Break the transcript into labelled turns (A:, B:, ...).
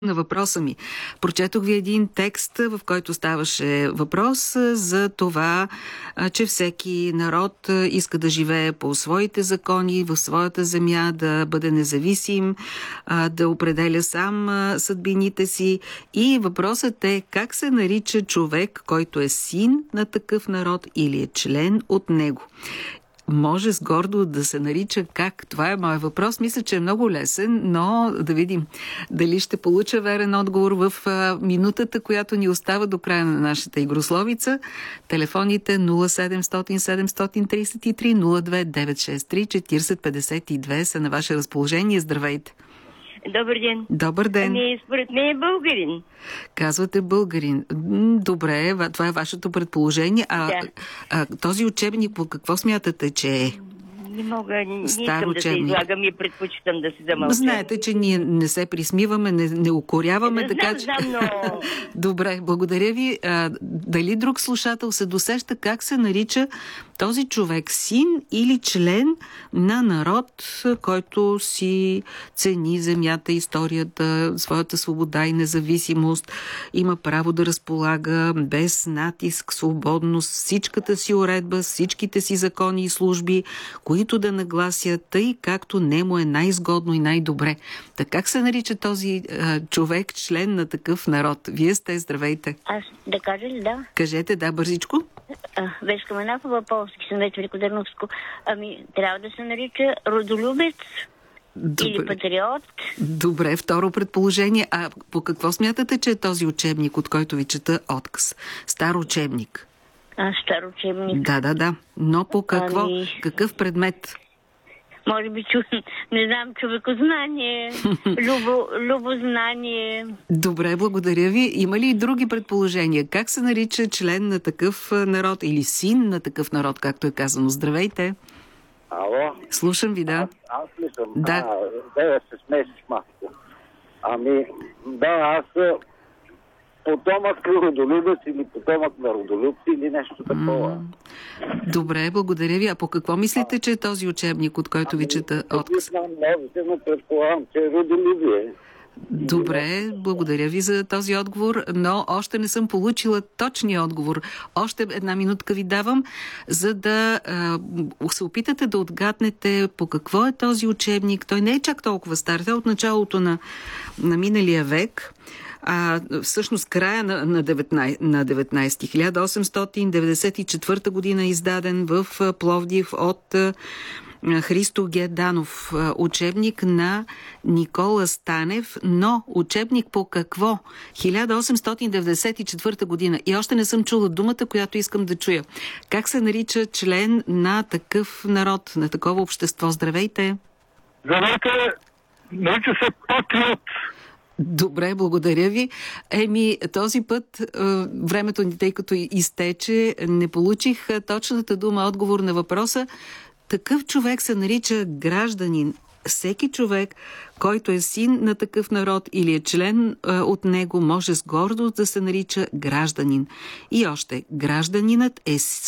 A: На въпроса ми. Прочетох ви един текст, в който ставаше въпрос за това, че всеки народ иска да живее по своите закони, в своята земя, да бъде независим, да определя сам съдбините си. И въпросът е как се нарича човек, който е син на такъв народ или е член от него. Може с гордо да се нарича как? Това е моят въпрос. Мисля, че е много лесен, но да видим дали ще получа верен отговор в минутата, която ни остава до края на нашата игрословица. Телефоните 0700 733 02 963 40 52 са на ваше разположение. Здравейте!
B: Добър ден.
A: Добър ден.
B: Според мен е българин.
A: Казвате българин. Добре, това е вашето предположение. Този учебник по какво смятате, че е?
B: Не мога, не искам да се излагам и предпочитам да се замълча.
A: Знаете, че ние не се присмиваме, не укоряваме, така че...
B: Знам, но...
A: Добре, благодаря ви. Дали друг слушател се досеща как се нарича този човек? Син или член на народ, който си цени земята, историята, своята свобода и независимост, има право да разполага без натиск, свободно, с всичката си уредба, всичките си закони и служби, които да нагласят тъй, както не му е най-изгодно и най-добре. Така как се нарича този човек, член на такъв народ? Вие сте, здравейте.
B: Аз да кажа ли да?
A: Кажете, да, бързичко.
B: Вешка Манакова, полски съм вече Великодърновско. Трябва да се нарича родолюбец. Добре. Или патриот.
A: Добре, второ предположение. А по какво смятате, че е този учебник, от който ви чета отказ? Стар учебник.
B: Стар учебник.
A: Да. Но по какво? Какъв предмет?
B: Може би, не знам, човекознание, любознание.
A: Добре, благодаря ви. Има ли и други предположения? Как се нарича член на такъв народ или син на такъв народ, както е казано? Здравейте.
C: Ало?
A: Слушам ви, да.
C: Аз ли съм?
A: Да.
C: Да се смесиш малко. Аз потомък родолюбец или потомък на родолюбци или нещо такова.
A: Добре, благодаря ви. А по какво мислите, че е този учебник, от който ви чета отказ?
C: Но предполагам, че е родолюбие.
A: Добре, благодаря ви за този отговор, но още не съм получила точния отговор. Още една минутка ви давам, за да се опитате да отгаднете по какво е този учебник. Той не е чак толкова стар, той е от началото на миналия век. Всъщност края на 1894 година издаден в Пловдив от Христо Г. Данов. Учебник на Никола Станев, но учебник по какво? 1894 година. И още не съм чула думата, която искам да чуя. Как се нарича член на такъв народ, на такова общество? Здравейте!
D: Здравейте! Нарича се патриот.
A: Добре, благодаря ви. Този път времето ни, тъй като изтече, не получих точната дума, отговор на въпроса. Такъв човек се нарича гражданин. Всеки човек, който е син на такъв народ или е член от него, може с гордост да се нарича гражданин. И още, гражданинът е